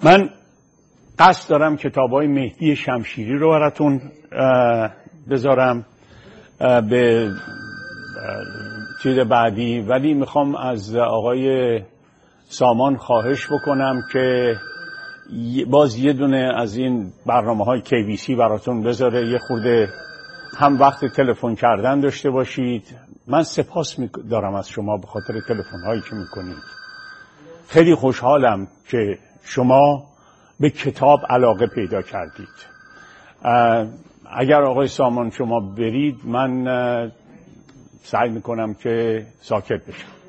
من قصد دارم کتاب‌های مهدی شمشیری رو براتون بذارم به چیز بعدی، ولی میخوام از آقای سامان خواهش بکنم که باز یه دونه از این برنامه‌های KBC براتون بذاره، یه خورده هم وقت تلفن کردن داشته باشید. من سپاس دارم از شما به خاطر تلفن‌هایی که میکنید. خیلی خوشحالم که شما به کتاب علاقه پیدا کردید. اگر آقای سامان شما برید، من سعی میکنم که ساکت بشم.